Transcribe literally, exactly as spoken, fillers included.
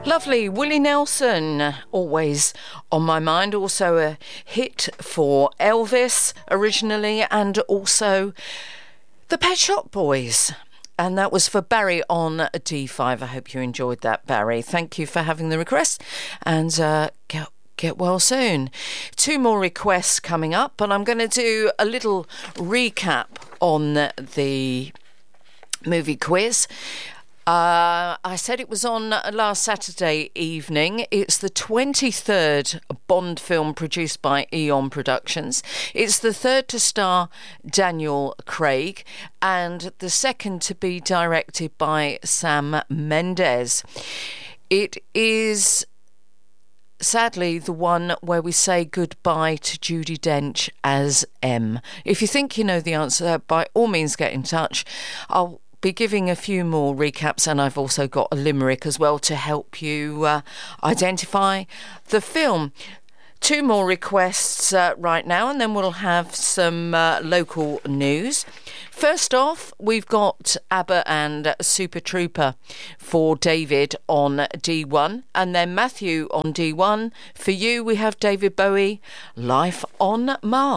Lovely. Willie Nelson, always on my mind. Also a hit for Elvis originally, and also the Pet Shop Boys. And that was for Barry on D five. I hope you enjoyed that, Barry. Thank you for having the request, and uh, get, get well soon. Two more requests coming up, and I'm going to do a little recap on the movie quiz. Uh, I said it was on last Saturday evening. It's the twenty-third Bond film produced by Eon Productions. It's the third to star Daniel Craig and the second to be directed by Sam Mendes. It is sadly the one where we say goodbye to Judi Dench as M. If you think you know the answer, by all means get in touch. I'll be giving a few more recaps, and I've also got a limerick as well to help you uh, identify the film. Two more requests uh, right now, and then we'll have some uh, local news. First off, we've got ABBA and Super Trooper for David on D one, and then Matthew on D one. For you, we have David Bowie, Life on Mars.